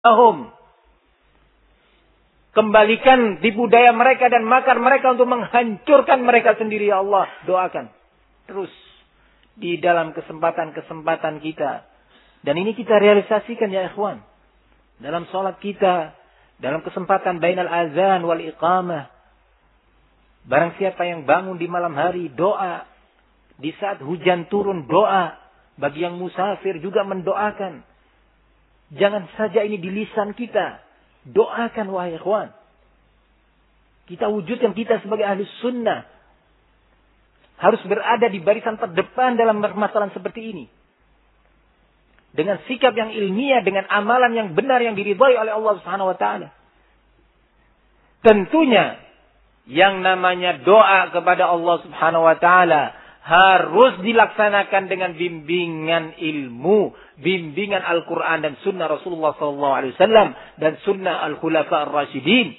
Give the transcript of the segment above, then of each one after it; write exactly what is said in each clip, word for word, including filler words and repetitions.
ahum. Kembalikan tipu daya mereka dan makar mereka untuk menghancurkan mereka sendiri, ya Allah. Doakan terus di dalam kesempatan-kesempatan kita. Dan ini kita realisasikan, ya ikhwan. Dalam sholat kita, dalam kesempatan bainal azan wal iqamah. Barang siapa yang bangun di malam hari, doa. Di saat hujan turun, doa. Bagi yang musafir juga mendoakan. Jangan saja ini di lisan kita. Doakan wahai ikhwan. Kita wujudkan kita sebagai ahli sunnah. Harus berada di barisan terdepan dalam permasalahan seperti ini. Dengan sikap yang ilmiah, dengan amalan yang benar yang diridhai oleh Allah Subhanahu wa taala. Tentunya yang namanya doa kepada Allah Subhanahu wa taala harus dilaksanakan dengan bimbingan ilmu, bimbingan Al-Quran dan sunnah Rasulullah sallallahu alaihi wasallam dan sunnah Al-Khulafa Ar-Rasyidin.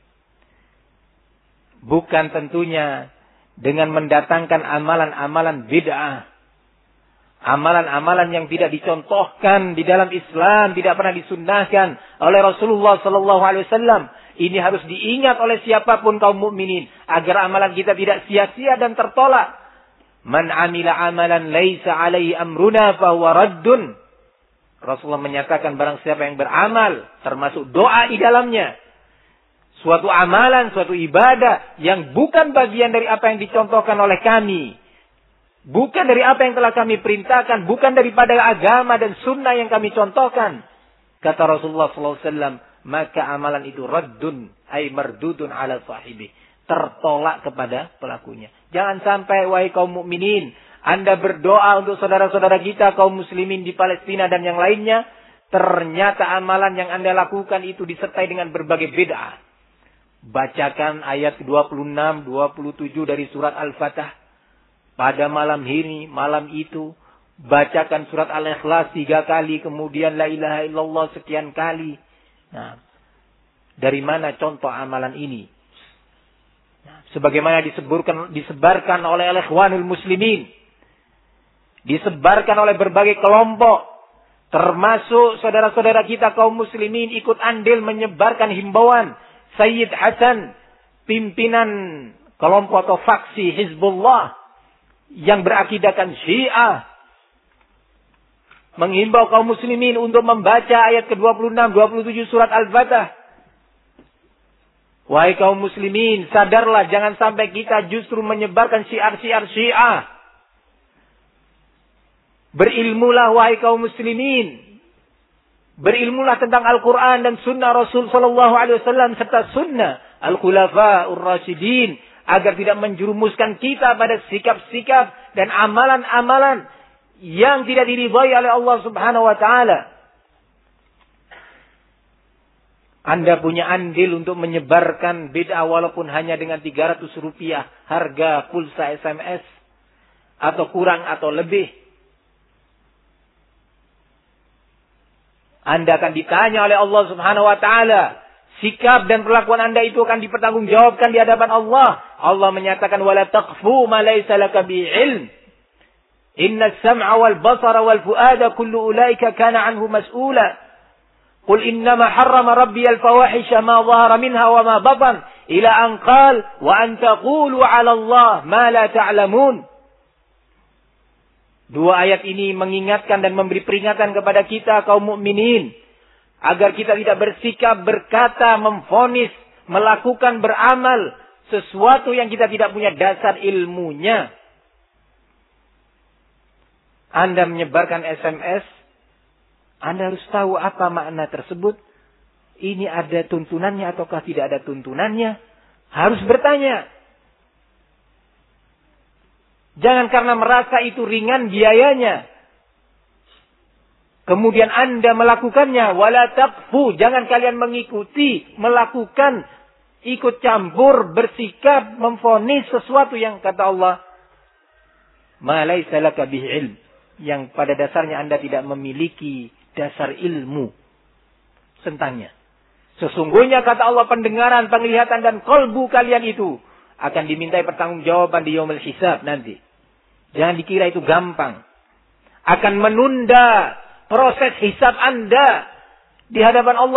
Bukan tentunya dengan mendatangkan amalan-amalan bid'ah. Amalan-amalan yang tidak dicontohkan di dalam Islam, tidak pernah disunnahkan oleh Rasulullah sallallahu alaihi wasallam. Ini harus diingat oleh siapapun kaum mukminin agar amalan kita tidak sia-sia dan tertolak. Man amila amalan laisa alaihi amruna fahuwa raddun. Rasulullah menyatakan barang siapa yang beramal termasuk doa di dalamnya, suatu amalan, suatu ibadah yang bukan bagian dari apa yang dicontohkan oleh kami, bukan dari apa yang telah kami perintahkan, bukan daripada agama dan sunnah yang kami contohkan, kata Rasulullah sallallahu alaihi wasallam, maka amalan itu raddun ay mardudun ala sahibi, tertolak kepada pelakunya. Jangan sampai wahai kaum mukminin, Anda berdoa untuk saudara-saudara kita kaum muslimin di Palestina dan yang lainnya, ternyata amalan yang Anda lakukan itu disertai dengan berbagai bid'ah. Bacakan ayat dua puluh enam, dua puluh tujuh dari surat Al-Fatah pada malam ini, malam itu. Bacakan surat Al-Ikhlas tiga kali, kemudian la ilaha illallah sekian kali. Nah, dari mana contoh amalan ini? Sebagaimana disebutkan, disebarkan oleh al-ikhwanul muslimin. Disebarkan oleh berbagai kelompok. Termasuk saudara-saudara kita kaum muslimin ikut andil menyebarkan himbauan. Sayyid Hasan, pimpinan kelompok atau faksi Hizbullah yang berakidahkan Syiah, menghimbau kaum muslimin untuk membaca ayat ke dua puluh enam, dua puluh tujuh surat Al-Fatah. Wahai kaum muslimin, sadarlah jangan sampai kita justru menyebarkan syiar-syiar Syiah. Berilmulah wahai kaum muslimin. Berilmulah tentang Al-Quran dan sunnah Rasul sallallahu alaihi wasallam serta sunnah Al-Khulafa Ar-Rasyidin agar tidak menjerumuskan kita pada sikap-sikap dan amalan-amalan yang tidak diridhai oleh Allah Subhanahu wa taala. Anda punya andil untuk menyebarkan bid'ah walaupun hanya dengan tiga ratus rupiah harga pulsa S M S. Atau kurang atau lebih. Anda akan ditanya oleh Allah Subhanahu wa ta'ala. Sikap dan perlakuan Anda itu akan dipertanggungjawabkan di hadapan Allah. Allah menyatakan, وَلَا تَقْفُوا مَا لَيْسَ لَكَ بِعِلْمٍ إِنَّ السَّمْعَ وَالْبَصَرَ وَالْفُؤَادَ كُلُّ أُولَئِكَ كَانَ عَنْهُ مَسْئُولًا قل إنما حرم ربي الفواحش ما ظهر منها وما بطن إلى أن قال وأن تقولوا على الله ما لا تعلمون. Dua ayat ini mengingatkan dan memberi peringatan kepada kita kaum mukminin agar kita tidak bersikap, berkata, memvonis, melakukan, beramal sesuatu yang kita tidak punya dasar ilmunya. Anda menyebarkan S M S, Anda harus tahu apa makna tersebut. Ini ada tuntunannya ataukah tidak ada tuntunannya. Harus bertanya. Jangan karena merasa itu ringan biayanya, kemudian Anda melakukannya. Wala taqfu. Jangan kalian mengikuti, melakukan, ikut campur, bersikap, memvonis sesuatu yang kata Allah, ma laisa laka bihi ilm. Yang pada dasarnya Anda tidak memiliki dasar ilmu tentangnya. Sesungguhnya kata Allah, pendengaran, penglihatan dan kolbu kalian itu akan dimintai pertanggungjawaban di yaumul hisab nanti. Jangan dikira itu gampang. Akan menunda proses hisab Anda di hadapan Allah